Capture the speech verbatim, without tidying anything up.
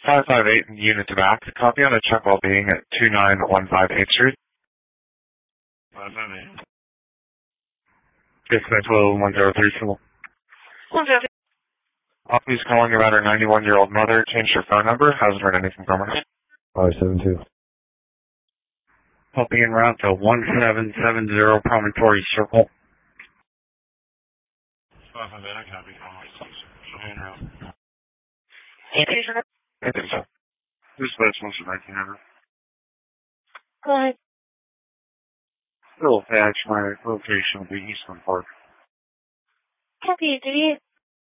five five eight in Unit back. Copy on a check while being at two nine one five eighth Street. five five eight. Yes, Central one zero three four. one zero three. Office calling about her ninety-one-year-old mother. Changed her phone number. Hasn't heard anything from her. five seven two. Puppy en route to one seven seven zero Promontory Circle. five five eight, I copy. So hand her out. I think so. Who's the best one to make you Go ahead. Still attached. My location will be Eastland Park. Copy. Did you